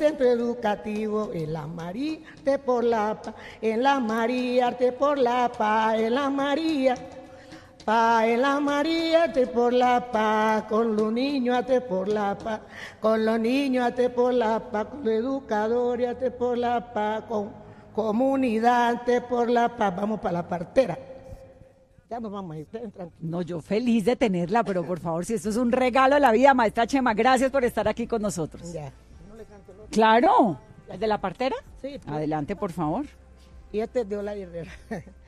Centro educativo en la María, arte por la paz, en la María, arte por la paz, en la María. En la María, arte por la paz, con los niños, arte por la paz, con los niños, arte por la paz, con los educadores, arte por la paz, con comunidad, arte por la paz. Vamos para la partera. Ya nos vamos a ir, tranquilo. No, yo feliz de tenerla, pero por favor, si esto es un regalo de la vida, maestra Chema, gracias por estar aquí con nosotros. Ya. ¿No le canto el otro? Claro, ¿el de la partera? Sí. Pues. Adelante, por favor. Y este es de Olay Herrera.